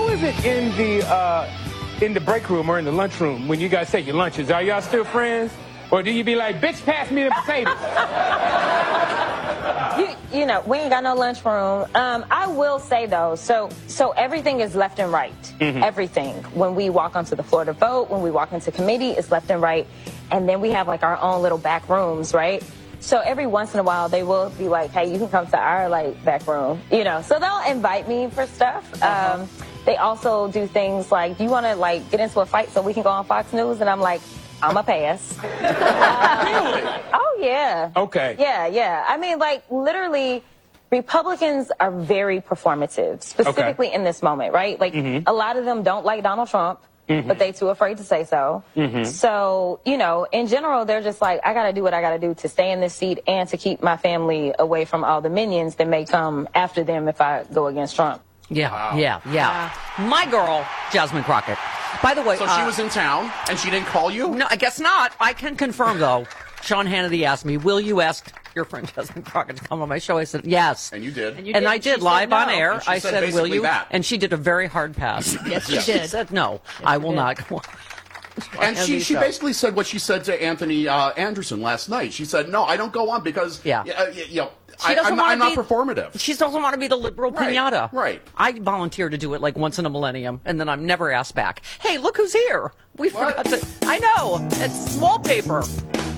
is it in the break room or in the lunchroom when you guys take your lunches? Are y'all still friends? Or do you be like, bitch, pass me the potatoes? You know, we ain't got no lunchroom. I will say, though, so everything is left and right. Mm-hmm. Everything. When we walk onto the floor to vote, when we walk into committee, it's left and right. And then we have, like, our own little back rooms, right? So every once in a while, they will be like, hey, you can come to our, like, back room. You know, so they'll invite me for stuff. Uh-huh. They also do things like, do you want to, like, get into a fight so we can go on Fox News? And I'm like, I'm a pass. Really? Oh, yeah. Okay. Yeah. I mean, like, literally, Republicans are very performative, specifically in this moment, right? Like, a lot of them don't like Donald Trump, but they too afraid to say so. So, you know, in general, they're just like, I got to do what I got to do to stay in this seat and to keep my family away from all the minions that may come after them if I go against Trump. Yeah. My girl, Jasmine Crockett. By the way, so she was in town and she didn't call you? No, I guess not. I can confirm, though. Sean Hannity asked me, will you ask your friend Jasmine Crockett to come on my show? I said, yes. And you did. And I did, live on air. And she I said, will you? That. And she did a very hard pass. Yes, she did. She said, no, I will not go on. And she basically said what she said to Anthony Anderson last night. She said, no, I don't go on because, I'm not performative. She doesn't want to be the liberal pinata. Right. I volunteer to do it like once in a millennium, and then I'm never asked back. Hey, look who's here. We forgot to. I know. It's wallpaper.